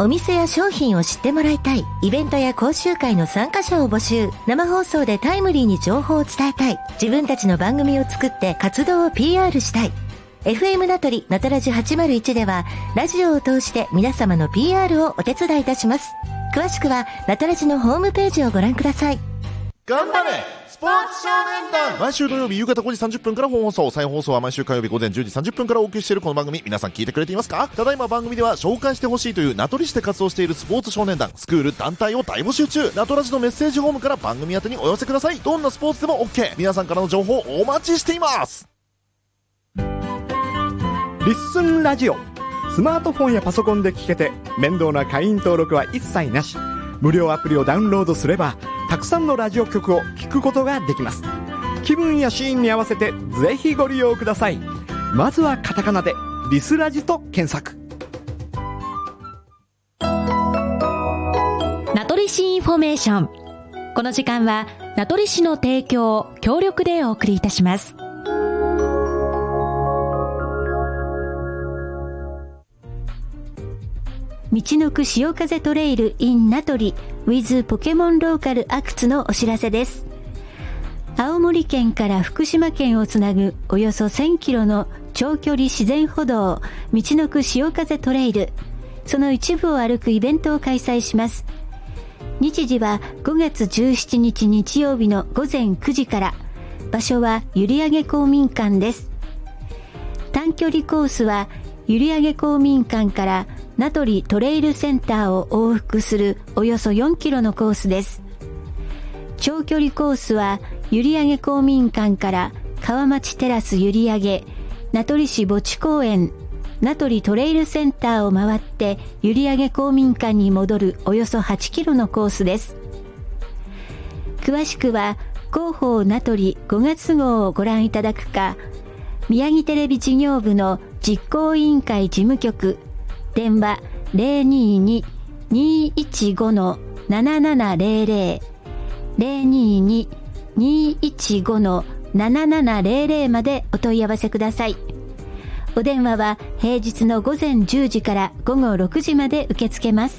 お店や商品を知ってもらいたい。イベントや講習会の参加者を募集。生放送でタイムリーに情報を伝えたい。自分たちの番組を作って活動を PR したい。FM ナトリナトラジ801ではラジオを通して皆様の PR をお手伝いいたします。詳しくはナトラジのホームページをご覧ください。 頑張れスポーツ少年団。毎週土曜日夕方5時30分から本放送、再放送は毎週火曜日午前10時30分からお送りしているこの番組、皆さん聞いてくれていますか？ただいま番組では紹介してほしいという名取市で活動しているスポーツ少年団、スクール、団体を大募集中。ナトラジのメッセージフォームから番組宛てにお寄せください。どんなスポーツでも OK。 皆さんからの情報お待ちしています。 リッスンラジオ、スマートフォンやパソコンで聞けて面倒な会員登録は一切なし。無料アプリをダウンロードすればたくさんのラジオ局を聞くことができます。気分やシーンに合わせてぜひご利用ください。まずはカタカナでリスラジと検索。 名取市インフォメーション。この時間は名取市の提供協力でお送りいたします。 みちのく潮風トレイル in 名取 with ポケモンローカルアクツのお知らせです。青森県から福島県をつなぐおよそ1000キロの長距離自然歩道みちのく潮風トレイル、その一部を歩くイベントを開催します。日時は5月17日日曜日の午前9時から、場所は閖上公民館です。短距離コースは閖上公民館から名取トレイルセンターを往復するおよそ4キロのコースです。長距離コースは閖上公民館から川町テラス閖上、名取市墓地公園、名取トレイルセンターを回って閖上公民館に戻るおよそ8キロのコースです。詳しくは広報名取5月号をご覧いただくか、宮城テレビ事業部の実行委員会事務局、電話 022-215-7700 022-215-7700 までお問い合わせください。お電話は平日の午前10時から午後6時まで受け付けます。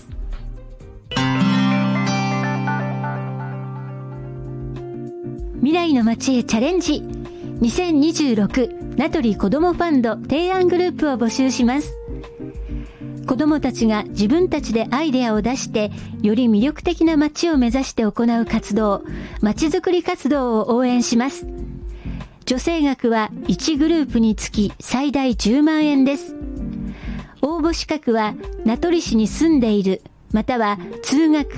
未来の街へチャレンジ、2026名取子どもファンド提案グループを募集します。子どもたちが自分たちでアイデアを出してより魅力的な街を目指して行う活動、街づくり活動を応援します。助成額は1グループにつき最大10万円です。応募資格は名取市に住んでいる、または通学